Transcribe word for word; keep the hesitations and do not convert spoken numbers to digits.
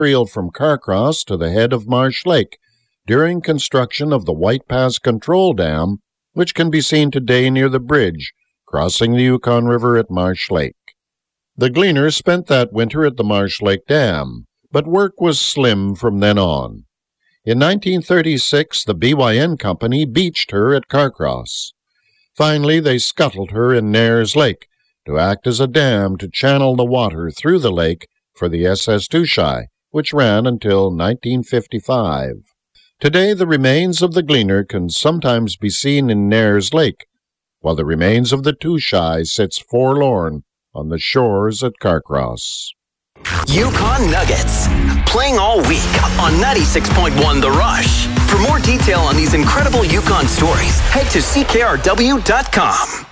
trail from Carcross to the head of Marsh Lake during construction of the White Pass Control Dam, which can be seen today near the bridge crossing the Yukon River at Marsh Lake. The Gleaner spent that winter at the Marsh Lake Dam, but work was slim from then on. In nineteen thirty-six, the B Y N Company beached her at Carcross. Finally, they scuttled her in Nares Lake to act as a dam to channel the water through the lake for the S S Touchai, which ran until nineteen fifty-five. Today, the remains of the Gleaner can sometimes be seen in Nares Lake, while the remains of the Touchai sits forlorn on the shores at Carcross. Yukon Nuggets, playing all week on ninety-six point one The Rush. For more detail on these incredible Yukon stories, head to C K R W dot com.